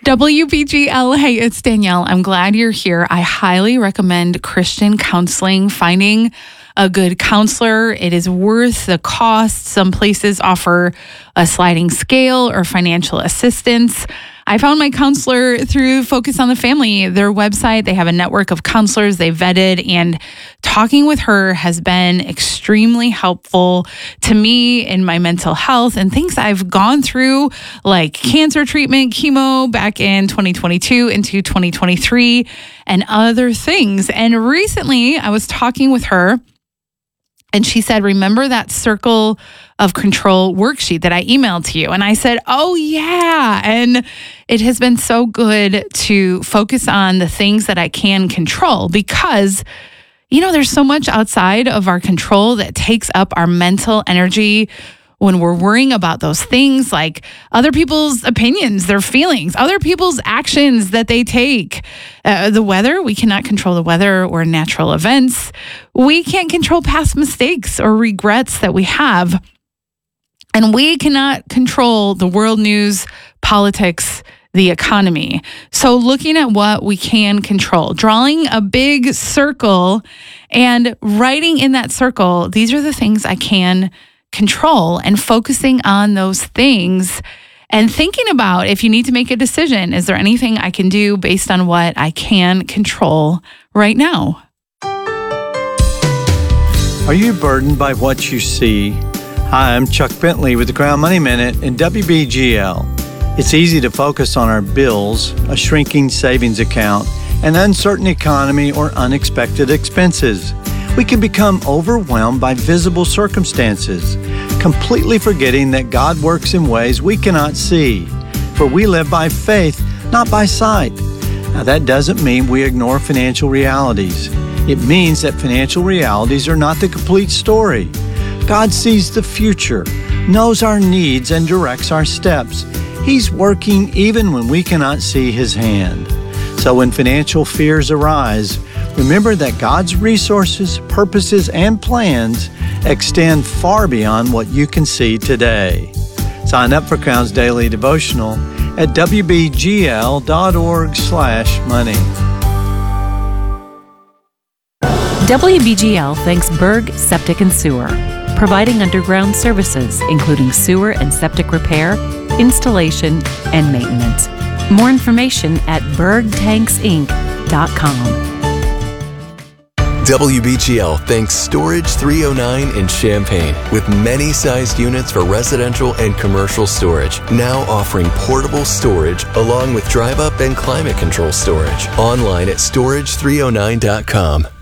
WBGL, hey, it's Danielle. I'm glad you're here. I highly recommend Christian counseling. Finding a good counselor, it is worth the cost. Some places offer a sliding scale or financial assistance. I found my counselor through Focus on the Family, their website. They have a network of counselors they vetted, and talking with her has been extremely helpful to me in my mental health and things I've gone through, like cancer treatment, chemo back in 2022 into 2023, and other things. And recently I was talking with her, and she said, remember that circle of control worksheet that I emailed to you? And I said, oh, yeah. And it has been so good to focus on the things that I can control because, you know, there's so much outside of our control that takes up our mental energy when we're worrying about those things, like other people's opinions, their feelings, other people's actions that they take. The weather, we cannot control the weather or natural events. We can't control past mistakes or regrets that we have. And we cannot control the world news, politics, the economy. So looking at what we can control, drawing a big circle and writing in that circle, these are the things I can control, and focusing on those things and thinking about, if you need to make a decision, is there anything I can do based on what I can control right now? Are you burdened by what you see? Hi, I'm Chuck Bentley with the Crown Money Minute and WBGL. It's easy to focus on our bills, a shrinking savings account, an uncertain economy, or unexpected expenses. We can become overwhelmed by visible circumstances, completely forgetting that God works in ways we cannot see. For we live by faith, not by sight. Now, that doesn't mean we ignore financial realities. It means that financial realities are not the complete story. God sees the future, knows our needs, and directs our steps. He's working even when we cannot see His hand. So when financial fears arise, remember that God's resources, purposes, and plans extend far beyond what you can see today. Sign up for Crown's Daily Devotional at wbgl.org/money. WBGL thanks Berg Septic and Sewer, providing underground services, including sewer and septic repair, installation, and maintenance. More information at bergtanksinc.com. WBGL thanks Storage 309 in Champaign, with many sized units for residential and commercial storage, now offering portable storage along with drive-up and climate control storage. Online at storage309.com.